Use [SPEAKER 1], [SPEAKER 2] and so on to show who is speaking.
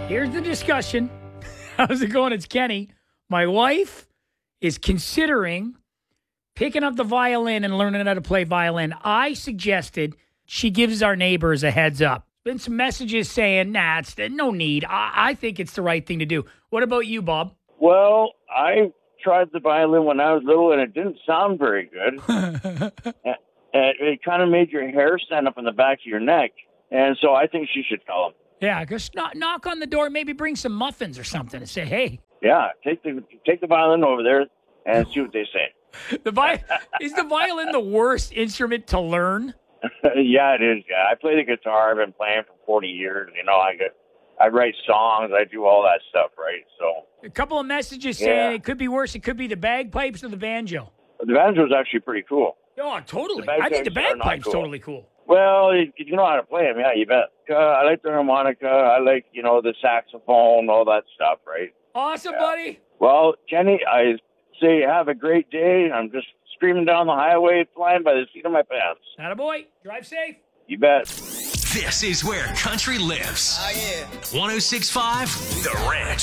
[SPEAKER 1] Here's the discussion. How's it going? It's Kenny. My wife is considering picking up the violin and learning how to play violin. I suggested she gives our neighbors a heads up. Been some messages saying, nah, it's no need. I think it's the right thing to do. What about you, Bob?
[SPEAKER 2] Well, I tried the violin when I was little, and it didn't sound very good. It kind of made your hair stand up on the back of your neck. And so I think she should tell him.
[SPEAKER 1] Yeah, just knock on the door, maybe bring some muffins or something and say, hey.
[SPEAKER 2] Yeah, take the violin over there and see what they say.
[SPEAKER 1] Is the violin the worst instrument to learn?
[SPEAKER 2] Yeah, it is. Yeah, I play the guitar. I've been playing for 40 years. You know, I write songs. I do all that stuff, right? So
[SPEAKER 1] a couple of messages saying it could be worse. It could be the bagpipes or the banjo.
[SPEAKER 2] The banjo is actually pretty cool.
[SPEAKER 1] Oh, totally. I think the bagpipe's totally cool.
[SPEAKER 2] Well, you know how to play them. Yeah, you bet. I like the harmonica. I like, the saxophone, all that stuff, right?
[SPEAKER 1] Awesome, buddy.
[SPEAKER 2] Well, Kenny, I say have a great day. I'm just screaming down the highway, flying by the seat of my pants.
[SPEAKER 1] Attaboy. Drive safe.
[SPEAKER 2] You bet.
[SPEAKER 3] This is where country lives.
[SPEAKER 4] Oh, yeah.
[SPEAKER 3] 106.5 The Ranch.